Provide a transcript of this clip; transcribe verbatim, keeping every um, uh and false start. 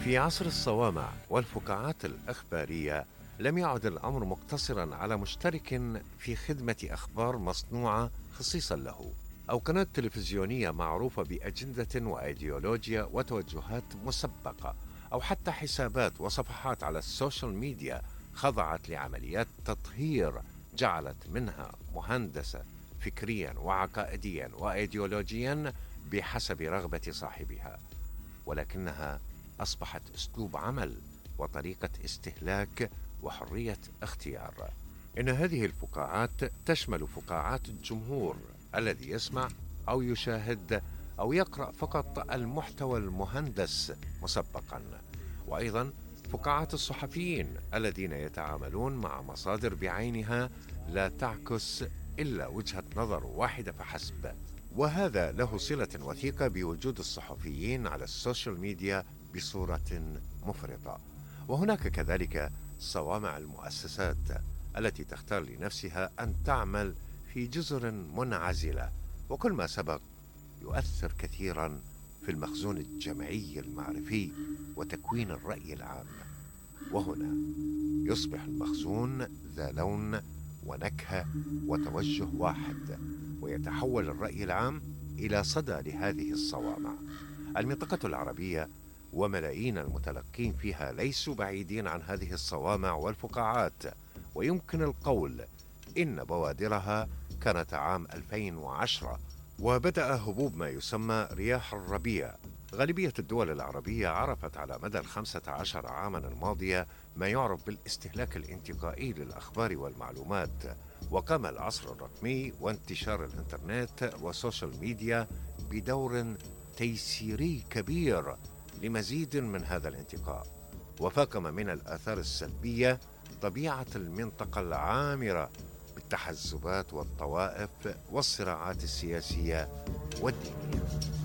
في عصر الصوامع والفقاعات الإخبارية، لم يعد الأمر مقتصرا على مشترك في خدمة أخبار مصنوعة خصيصا له، أو قناة تلفزيونية معروفة بأجندة وأيديولوجيا وتوجهات مسبقة، أو حتى حسابات وصفحات على السوشيال ميديا خضعت لعمليات تطهير جعلت منها مهندسة فكريا وعقائديا وأيديولوجيا بحسب رغبة صاحبها، ولكنها أصبحت أسلوب عمل وطريقة استهلاك وحرية اختيار. إن هذه الفقاعات تشمل فقاعات الجمهور الذي يسمع أو يشاهد أو يقرأ فقط المحتوى المهندس مسبقا، وأيضا فقاعات الصحفيين الذين يتعاملون مع مصادر بعينها لا تعكس إلا وجهة نظر واحدة فحسب، وهذا له صلة وثيقة بوجود الصحفيين على السوشيال ميديا بصورة مفرطة. وهناك كذلك صوامع المؤسسات التي تختار لنفسها أن تعمل في جزر منعزلة، وكل ما سبق يؤثر كثيرا في المخزون الجمعي المعرفي وتكوين الرأي العام. وهنا يصبح المخزون ذا لون ونكهة وتوجه واحد، ويتحول الرأي العام إلى صدى لهذه الصوامع. المنطقة العربية وملايين المتلقين فيها ليسوا بعيدين عن هذه الصوامع والفقاعات، ويمكن القول إن بوادرها كانت عام ألفين وعشرة، وبدأ هبوب ما يسمى رياح الربيع. غالبية الدول العربية عرفت على مدى الخمسة عشر عاما الماضية ما يعرف بالاستهلاك الانتقائي للأخبار والمعلومات، وقام العصر الرقمي وانتشار الإنترنت والسوشيال ميديا بدور تيسيري كبير لمزيد من هذا الانتقاء، وفاقم من الآثار السلبية طبيعة المنطقة العامرة بالتحزبات والطوائف والصراعات السياسية والدينية.